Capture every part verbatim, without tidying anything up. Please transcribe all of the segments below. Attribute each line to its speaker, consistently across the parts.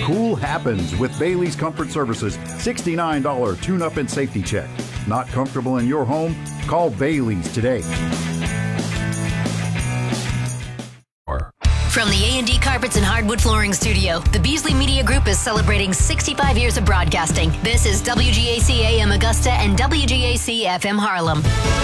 Speaker 1: Cool happens with Bailey's Comfort Services sixty-nine dollars tune-up and safety check. Not comfortable in your home? Call Bailey's today.
Speaker 2: From the A and D Carpets and Hardwood Flooring Studio, the Beasley Media Group is celebrating sixty-five years of broadcasting. This is W G A C A M Augusta and W G A C F M Harlem.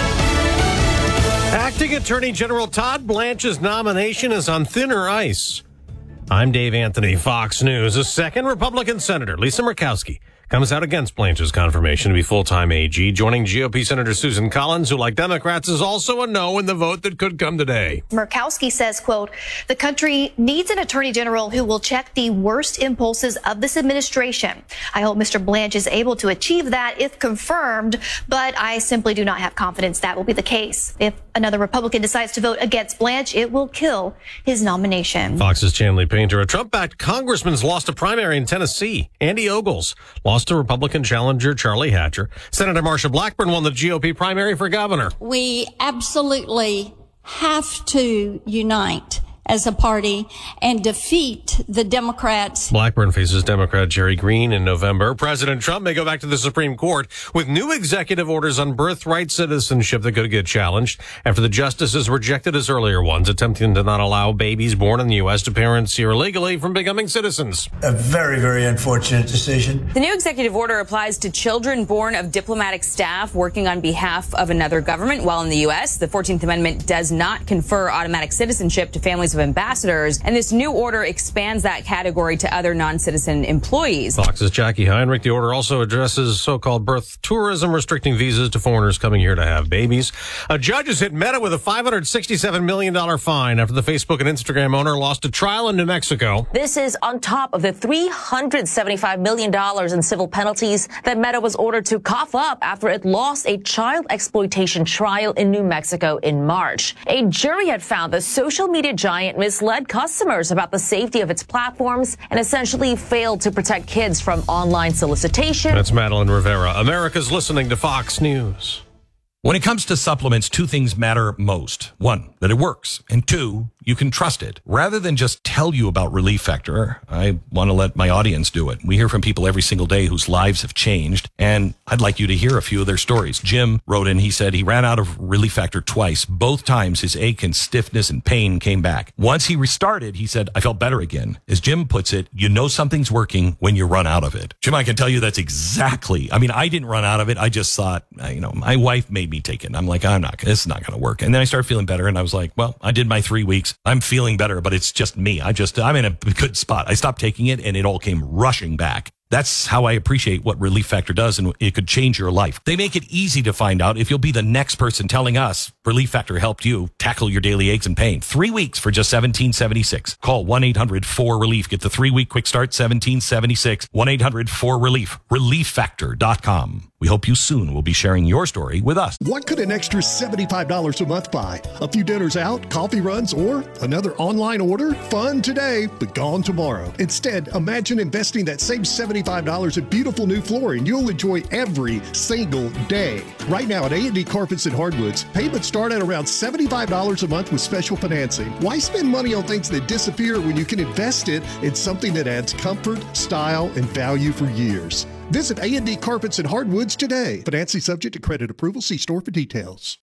Speaker 3: Acting Attorney General Todd Blanche's nomination is on thinner ice. I'm Dave Anthony, Fox News. A second Republican Senator, Lisa Murkowski, comes out against Blanche's confirmation to be full-time A G, joining G O P Senator Susan Collins, who, like Democrats, is also a no in the vote that could come today.
Speaker 4: Murkowski says, quote, the country needs an attorney general who will check the worst impulses of this administration. I hope Mister Blanche is able to achieve that if confirmed, but I simply do not have confidence that will be the case. If another Republican decides to vote against Blanche, it will kill his nomination.
Speaker 3: Fox's Chanley Painter. A Trump-backed congressman's lost a primary in Tennessee. Andy Ogles lost to Republican challenger Charlie Hatcher. Senator Marsha Blackburn won the G O P primary for governor.
Speaker 5: We absolutely have to unite as a party and defeat the Democrats.
Speaker 3: Blackburn faces Democrat Jerry Green in November. President Trump may go back to the Supreme Court with new executive orders on birthright citizenship that could get challenged after the justices rejected his earlier ones, attempting to not allow babies born in the U S to parents here illegally from becoming citizens.
Speaker 6: A very, very unfortunate decision.
Speaker 7: The new executive order applies to children born of diplomatic staff working on behalf of another government while in the U S. The fourteenth Amendment does not confer automatic citizenship to families of ambassadors, and this new order expands that category to other non-citizen employees.
Speaker 3: Fox's Jackie Heinrich. The order also addresses so-called birth tourism, restricting visas to foreigners coming here to have babies. A judge has hit Meta with a five hundred sixty-seven million dollars fine after the Facebook and Instagram owner lost a trial in New Mexico.
Speaker 8: This is on top of the three hundred seventy-five million dollars in civil penalties that Meta was ordered to cough up after it lost a child exploitation trial in New Mexico in March. A jury had found the social media giant misled customers about the safety of its platforms and essentially failed to protect kids from online solicitation.
Speaker 3: That's Madeline Rivera. America's listening to Fox News.
Speaker 9: When it comes to supplements, two things matter most. One, that it works. And two, you can trust it. Rather than just tell you about Relief Factor, I want to let my audience do it. We hear from people every single day whose lives have changed, and I'd like you to hear a few of their stories. Jim wrote in, he said he ran out of Relief Factor twice. Both times his ache and stiffness and pain came back. Once he restarted, he said, I felt better again. As Jim puts it, you know something's working when you run out of it. Jim, I can tell you that's exactly, I mean, I didn't run out of it. I just thought, you know, my wife made me take it. I'm like, I'm not, this is not going to work. And then I started feeling better, and I was like, well, I did my three weeks. I'm feeling better, but it's just me. I just, I'm in a good spot. I stopped taking it, and it all came rushing back. That's how I appreciate what Relief Factor does, and it could change your life. They make it easy to find out if you'll be the next person telling us Relief Factor helped you tackle your daily aches and pain. Three weeks for just seventeen seventy-six. Call one eight hundred four relief. Get the three-week quick start, seventeen seventy-six. one eight hundred four relief. relief factor dot com. We hope you soon will be sharing your story with us.
Speaker 10: What could an extra seventy-five dollars a month buy? A few dinners out, coffee runs, or another online order? Fun today, but gone tomorrow. Instead, imagine investing that same seventy-five dollars in beautiful new flooring you'll enjoy every single day. Right now at A and D Carpets and Hardwoods, payments start at around seventy-five dollars a month with special financing. Why spend money on things that disappear when you can invest it in something that adds comfort, style, and value for years? Visit A and D Carpets and Hardwoods today. Financing subject to credit approval. See store for details.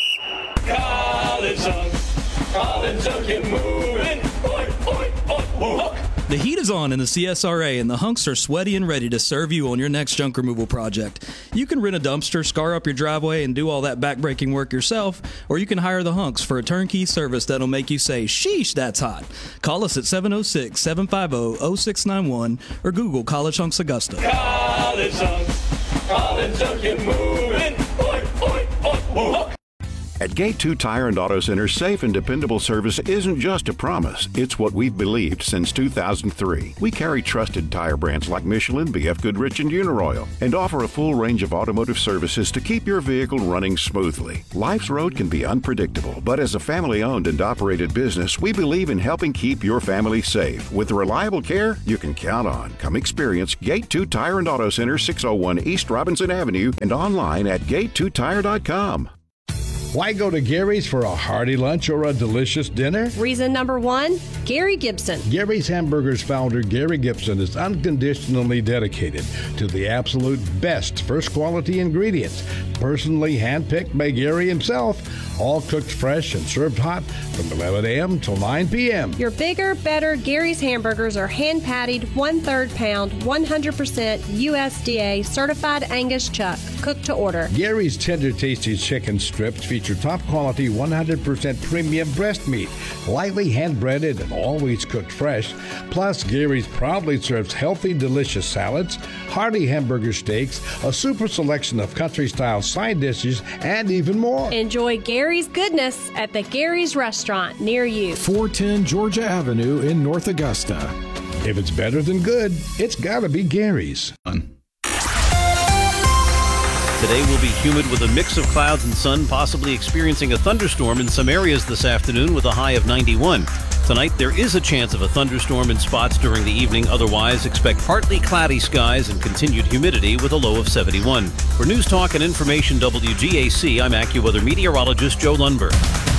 Speaker 11: College Hunks, College Hunks, get moving. Oi, oi, oi, whoa.
Speaker 12: The heat is on in the C S R A, and the hunks are sweaty and ready to serve you on your next junk removal project. You can rent a dumpster, scar up your driveway, and do all that backbreaking work yourself, or you can hire the hunks for a turnkey service that'll make you say, sheesh, that's hot. Call us at seven oh six, seven five oh, oh six nine one or Google College Hunks Augusta.
Speaker 11: College Hunks, College Hunks, get moving. Oi, oi, oi, whoa.
Speaker 1: At Gate two Tire and Auto Center, safe and dependable service isn't just a promise. It's what we've believed since two thousand three. We carry trusted tire brands like Michelin, B F Goodrich, and Uniroyal, and offer a full range of automotive services to keep your vehicle running smoothly. Life's road can be unpredictable, but as a family-owned and operated business, we believe in helping keep your family safe. With the reliable care you can count on. Come experience Gate two Tire and Auto Center, six oh one East Robinson Avenue, and online at gate two tire dot com.
Speaker 13: Why go to Gary's for a hearty lunch or a delicious dinner?
Speaker 14: Reason number one, Gary Gibson.
Speaker 13: Gary's Hamburgers founder Gary Gibson is unconditionally dedicated to the absolute best first quality ingredients, personally handpicked by Gary himself, all cooked fresh and served hot from eleven a.m. till nine p.m.
Speaker 14: Your bigger, better Gary's hamburgers are hand-patted, one-third pound, one hundred percent U S D A certified Angus chuck, cooked to order.
Speaker 13: Gary's tender, tasty chicken strips feature top-quality, one hundred percent premium breast meat, lightly hand-breaded and always cooked fresh. Plus, Gary's proudly serves healthy, delicious salads, hearty hamburger steaks, a super selection of country-style side dishes, and even more.
Speaker 14: Enjoy Gary's goodness at the Gary's restaurant near you.
Speaker 15: four ten Georgia Avenue in North Augusta.
Speaker 13: If it's better than good, it's gotta be Gary's.
Speaker 16: Today will be humid with a mix of clouds and sun, possibly experiencing a thunderstorm in some areas this afternoon with a high of ninety-one. Tonight, there is a chance of a thunderstorm in spots during the evening. Otherwise, expect partly cloudy skies and continued humidity with a low of seventy-one. For News Talk and Information W G A C, I'm AccuWeather meteorologist Joe Lundberg.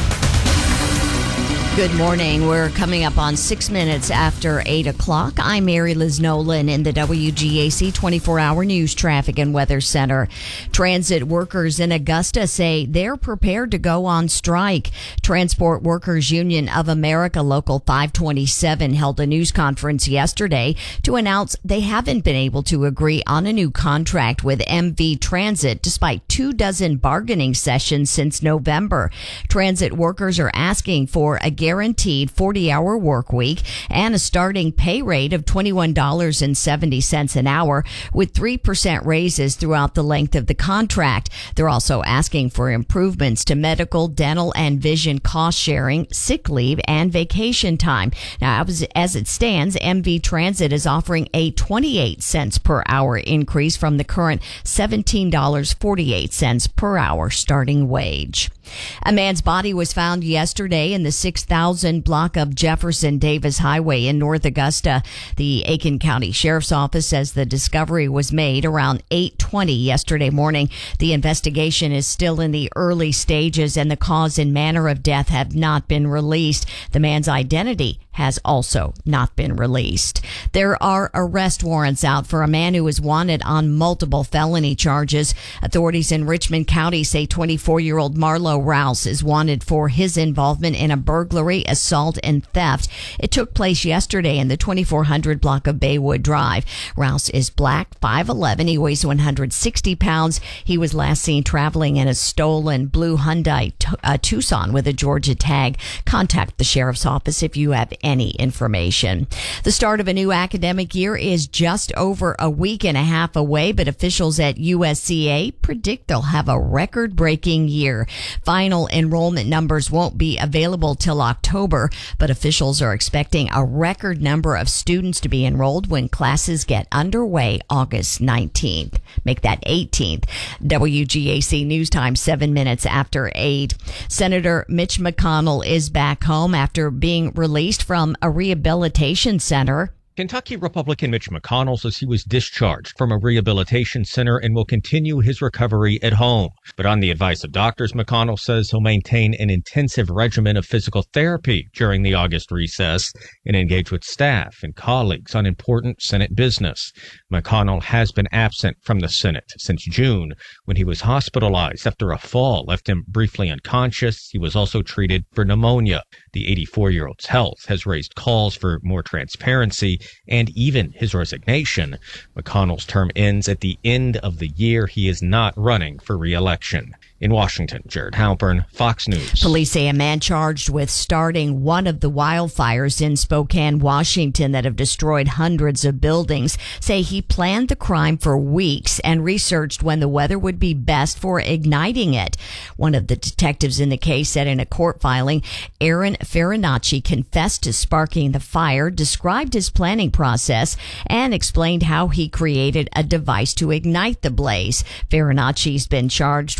Speaker 17: Good morning. We're coming up on six minutes after eight o'clock. I'm Mary Liz Nolan in the W G A C twenty-four hour News Traffic and Weather Center. Transit workers in Augusta say they're prepared to go on strike. Transport Workers Union of America Local five twenty-seven held a news conference yesterday to announce they haven't been able to agree on a new contract with M V Transit despite two dozen bargaining sessions since November. Transit workers are asking for a guaranteed forty hour work week and a starting pay rate of twenty-one dollars and seventy cents an hour with three percent raises throughout the length of the contract. They're also asking for improvements to medical, dental, and vision cost sharing, sick leave, and vacation time. Now, as it stands, M V Transit is offering a twenty-eight cents per hour increase from the current seventeen dollars and forty-eight cents per hour starting wage. A man's body was found yesterday in the six thousand block of Jefferson Davis Highway in North Augusta. The Aiken County Sheriff's Office says the discovery was made around eight twenty yesterday morning. The investigation is still in the early stages and the cause and manner of death have not been released. The man's identity has also not been released. There are arrest warrants out for a man who is wanted on multiple felony charges. Authorities in Richmond County say twenty-four-year-old Marlo Rouse is wanted for his involvement in a burglary, assault, and theft. It took place yesterday in the twenty-four hundred block of Baywood Drive. Rouse is black, five eleven. He weighs one hundred sixty pounds. He was last seen traveling in a stolen blue Hyundai uh, Tucson with a Georgia tag. Contact the Sheriff's Office if you have any information. The start of a new academic year is just over a week and a half away, but officials at U S C A predict they'll have a record-breaking year. Final enrollment numbers won't be available till October, but officials are expecting a record number of students to be enrolled when classes get underway August nineteenth. Make that eighteenth. W G A C News Time, seven minutes after eight. Senator Mitch McConnell is back home after being released from a rehabilitation center.
Speaker 18: Kentucky Republican Mitch McConnell says he was discharged from a rehabilitation center and will continue his recovery at home. But on the advice of doctors, McConnell says he'll maintain an intensive regimen of physical therapy during the August recess and engage with staff and colleagues on important Senate business. McConnell has been absent from the Senate since June when he was hospitalized after a fall left him briefly unconscious. He was also treated for pneumonia. The eighty-four-year-old's health has raised calls for more transparency and even his resignation. McConnell's term ends at the end of the year. He is not running for re-election. In Washington, Jared Halpern, Fox News.
Speaker 17: Police say a man charged with starting one of the wildfires in Spokane, Washington that have destroyed hundreds of buildings say he planned the crime for weeks and researched when the weather would be best for igniting it. One of the detectives in the case said in a court filing, Aaron Farinacci confessed to sparking the fire, described his planning process, and explained how he created a device to ignite the blaze. Farinacci's been charged with five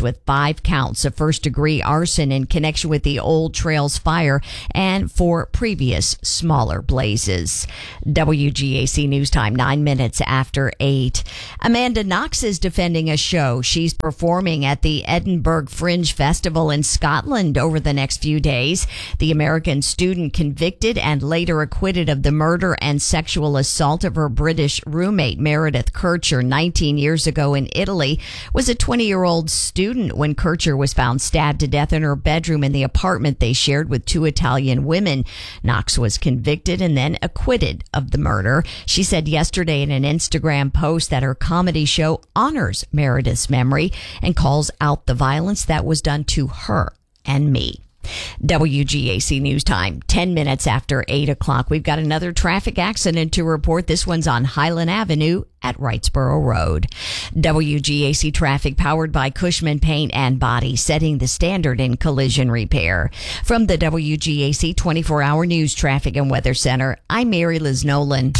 Speaker 17: five counts of first-degree arson in connection with the Old Trails fire and for previous smaller blazes. W G A C News Time, nine minutes after eight. Amanda Knox is defending a show she's performing at the Edinburgh Fringe Festival in Scotland over the next few days. The American student convicted and later acquitted of the murder and sexual assault of her British roommate Meredith Kircher nineteen years ago in Italy was a twenty-year-old student when Kircher was found stabbed to death in her bedroom in the apartment they shared with two Italian women. Knox was convicted and then acquitted of the murder. She said yesterday in an Instagram post that her comedy show honors Meredith's memory and calls out the violence that was done to her and me. W G A C News Time, ten minutes after eight o'clock. We've got another traffic accident to report. This one's on Highland Avenue at Wrightsboro Road. W G A C traffic powered by Cushman Paint and Body, setting the standard in collision repair. From the W G A C twenty-four hour News Traffic and Weather Center, I'm Mary Liz Nolan.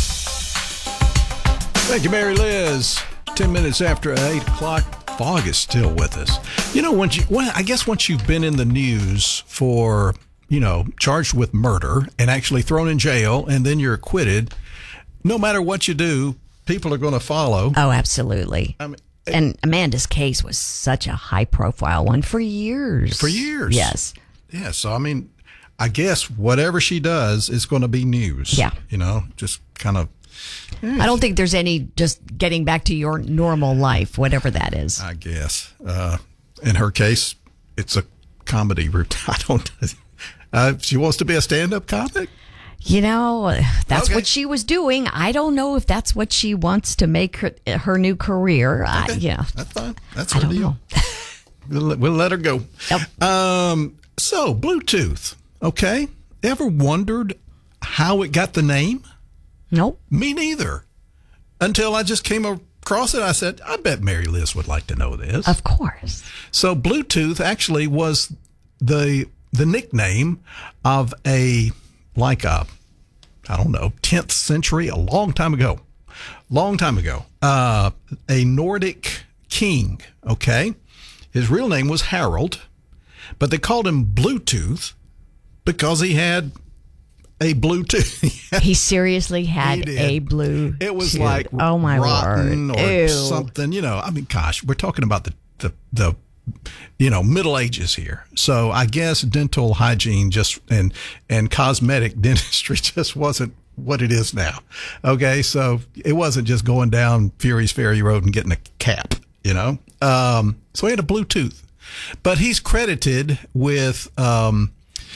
Speaker 19: Thank you, Mary Liz. ten minutes after eight o'clock. Fog is still with us. You know, once you, well, I guess once you've been in the news for, you know, charged with murder and actually thrown in jail and then you're acquitted, no matter what you do, people are going to follow.
Speaker 17: Oh, absolutely.
Speaker 19: I mean,
Speaker 17: and Amanda's case was such a high profile one for years.
Speaker 19: For years.
Speaker 17: Yes.
Speaker 19: Yeah. So, I mean, I guess whatever she does is going to be news.
Speaker 17: Yeah.
Speaker 19: You know, just kind of.
Speaker 17: I don't think there's any just getting back to your normal life, whatever that is.
Speaker 19: I guess. Uh, in her case, it's a comedy route. I don't. Uh, she wants to be a stand-up comic.
Speaker 17: You know, that's
Speaker 19: Okay.
Speaker 17: what she was doing. I don't know if that's what she wants to make her, her new career.
Speaker 19: Okay.
Speaker 17: I, yeah,
Speaker 19: that's fine. That's
Speaker 17: I
Speaker 19: her
Speaker 17: don't
Speaker 19: deal.
Speaker 17: know.
Speaker 19: we'll, let- we'll let her go.
Speaker 17: Yep.
Speaker 19: Um. So, Bluetooth. Okay. Ever wondered how it got the name?
Speaker 17: Nope.
Speaker 19: Me neither. Until I just came across it, I said, I bet Mary Liz would like to know this.
Speaker 17: Of course.
Speaker 19: So Bluetooth actually was the the nickname of a, like a, I don't know, tenth century, a long time ago, long time ago, uh, a Nordic king, okay? His real name was Harold, but they called him Bluetooth because he had a Bluetooth.
Speaker 17: He seriously had
Speaker 19: He did.
Speaker 17: a blue.
Speaker 19: It was
Speaker 17: tooth.
Speaker 19: like
Speaker 17: oh my
Speaker 19: rotten
Speaker 17: word.
Speaker 19: or
Speaker 17: Ew.
Speaker 19: something, you know. I mean, gosh, we're talking about the, the, the, you know, Middle Ages here. So I guess dental hygiene just and, and cosmetic dentistry just wasn't what it is now. Okay. So it wasn't just going down Fury's Ferry Road and getting a cap, you know. Um, so he had a Bluetooth, but he's credited with, um,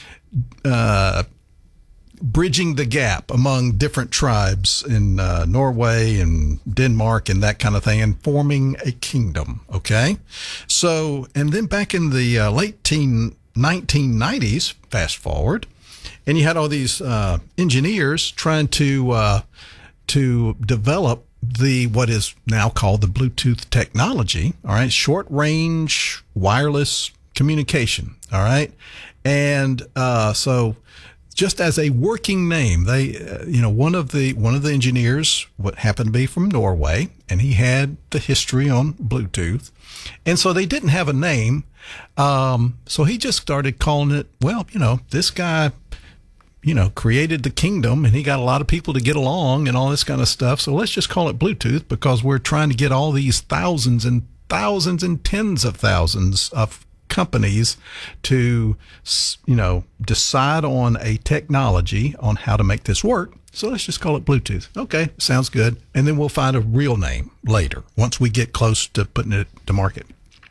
Speaker 19: uh, bridging the gap among different tribes in uh, Norway and Denmark and that kind of thing, and forming a kingdom. Okay, so and then back in the uh, late teen nineteen nineties, fast forward, and you had all these uh, engineers trying to uh, to develop the what is now called the Bluetooth technology. All right, short range wireless communication. All right, and uh, so. Just as a working name, they, uh, you know, one of the one of the engineers, what happened to be from Norway, and he had the history on Bluetooth, and so they didn't have a name, um, so he just started calling it. Well, you know, this guy, you know, created the kingdom, and he got a lot of people to get along and all this kind of stuff. So let's just call it Bluetooth because we're trying to get all these thousands and thousands and tens of thousands of companies to, you know, decide on a technology on how to make this work. So let's just call it Bluetooth. Okay, sounds good. And then we'll find a real name later once we get close to putting it to market.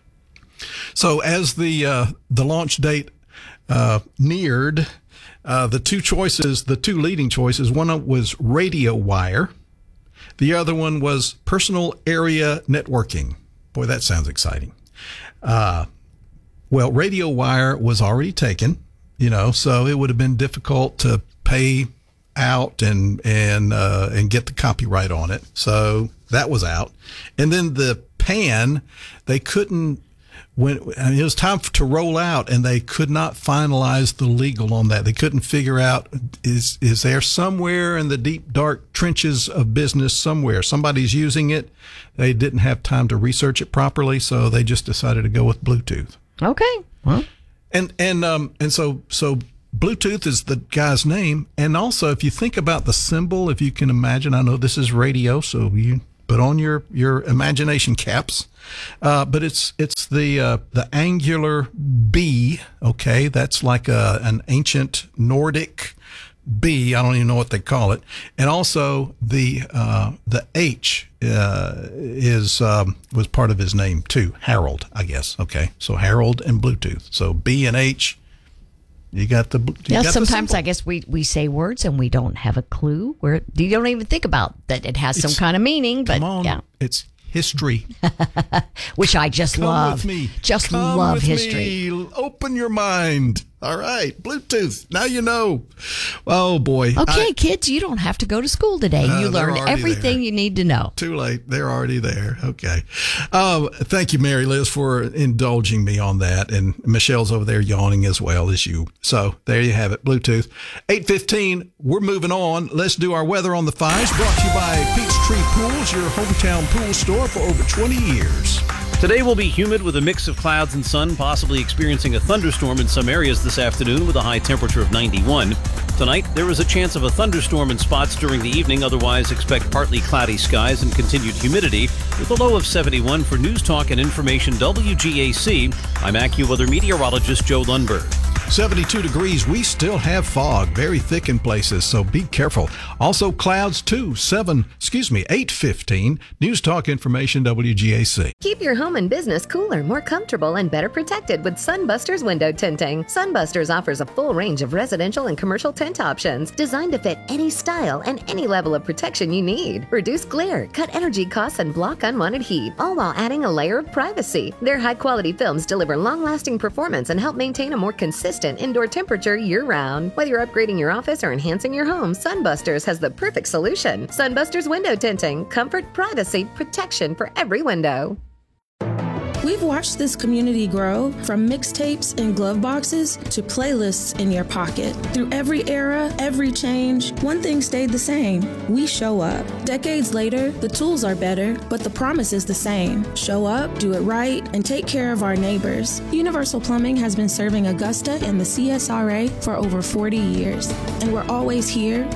Speaker 19: So as the uh, the launch date uh, neared, uh, the two choices, the two leading choices, one was radio wire. The other one was personal area networking. Boy, that sounds exciting. Uh, Well, radio wire was already taken, you know, so it would have been difficult to pay out and and uh, and get the copyright on it. So that was out. And then the P A N, they couldn't, when I mean, it was time to roll out, and they could not finalize the legal on that. They couldn't figure out, is is there somewhere in the deep, dark trenches of business somewhere, somebody's using it. They didn't have time to research it properly, so they just decided to go with Bluetooth.
Speaker 17: Okay. Well.
Speaker 19: And and um and so so Bluetooth is the guy's name, and also if you think about the symbol, if you can imagine, I know this is radio, so you put on your your imagination caps. Uh, but it's it's the uh, the angular B. Okay, that's like a an ancient Nordic B. I don't even know what they call it. And also the uh, the H uh, is um, was part of his name too. Harold, I guess. Okay, so Harold and Bluetooth. So B and H. You got the. You
Speaker 17: yeah.
Speaker 19: got
Speaker 17: Sometimes
Speaker 19: the
Speaker 17: I guess we, we say words and we don't have a clue where you don't even think about that it has
Speaker 19: It's-
Speaker 17: some kind of meaning. But
Speaker 19: Come on,
Speaker 17: yeah,
Speaker 19: it's history.
Speaker 17: which I just
Speaker 19: Come
Speaker 17: love.
Speaker 19: with me.
Speaker 17: Just
Speaker 19: Come
Speaker 17: love
Speaker 19: with
Speaker 17: history.
Speaker 19: me. Open your mind. All right, Bluetooth. Now you know. Oh boy.
Speaker 17: Okay,
Speaker 19: I-
Speaker 17: kids, you don't have to go to school today.
Speaker 19: Uh,
Speaker 17: you
Speaker 19: they're
Speaker 17: learned
Speaker 19: already
Speaker 17: everything
Speaker 19: there.
Speaker 17: you need to know.
Speaker 19: Too late. They're already there. Okay. Uh, thank you, Mary Liz, for indulging me on that. And Michelle's over there yawning as well as you. So there you have it. Bluetooth. eight fifteen. We're moving on. Let's do our weather on the fives. Brought to you by Peachtree Pools, your hometown pool store for over twenty years.
Speaker 16: Today will be humid with a mix of clouds and sun, possibly experiencing a thunderstorm in some areas this afternoon with a high temperature of ninety-one. Tonight, there is a chance of a thunderstorm in spots during the evening. Otherwise, expect partly cloudy skies and continued humidity with a low of seventy-one. For News Talk and Information W G A C, I'm AccuWeather meteorologist Joe Lundberg.
Speaker 19: seventy-two degrees. We still have fog, very thick in places, so be careful. Also clouds too. Seven, excuse me, eight fifteen. News Talk Information W G A C.
Speaker 20: Keep your home and business cooler, more comfortable, and better protected with Sunbusters window tinting. Sunbusters offers a full range of residential and commercial tint options designed to fit any style and any level of protection you need. Reduce glare, cut energy costs, and block unwanted heat, all while adding a layer of privacy. Their high-quality films deliver long-lasting performance and help maintain a more consistent indoor temperature year-round. Whether you're upgrading your office or enhancing your home, Sunbusters has the perfect solution. Sunbusters window tinting. Comfort, privacy, protection for every window.
Speaker 21: We've watched this community grow from mixtapes in glove boxes to playlists in your pocket. Through every era, every change, one thing stayed the same. We show up. Decades later, the tools are better, but the promise is the same. Show up, do it right, and take care of our neighbors. Universal Plumbing has been serving Augusta and the C S R A for over forty years, and we're always here